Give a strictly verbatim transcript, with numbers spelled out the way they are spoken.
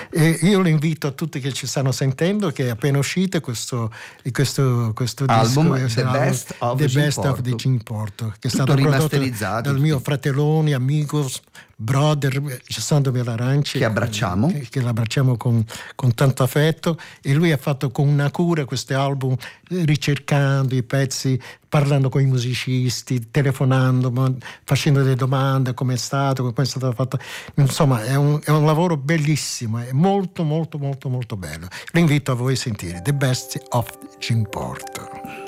E io lo invito a tutti che ci stanno sentendo, che è appena uscito questo, questo, questo album, disco, The album, Best of The Jim Best of Porto. the Jim Porto, che è Tutto stato prodotto rimasterizzato, dal mio tutti. fratellone, amigos, brother Sandro Melaranci, Che abbracciamo. che, che l'abbracciamo con, con tanto affetto, e lui ha fatto con una cura questo album, ricercando i pezzi, parlando con i musicisti, telefonando, facendo delle domande, come è stato, come è stato fatto. Insomma, è un, è un lavoro bellissimo, è molto molto molto molto bello. Lo invito a voi a sentire The Best of Jim Porto.